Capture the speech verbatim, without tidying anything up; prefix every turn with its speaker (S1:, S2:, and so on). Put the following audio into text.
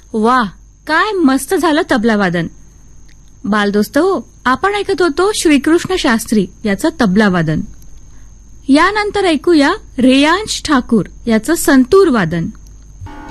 S1: वा, काय मस्त झालं तबलावादन. बालदोस्त हो, आपण ऐकत होतो श्रीकृष्ण शास्त्री याचं तबलावादन. यानंतर ऐकूया रेयांश ठाकूर याचं संतूर वादन.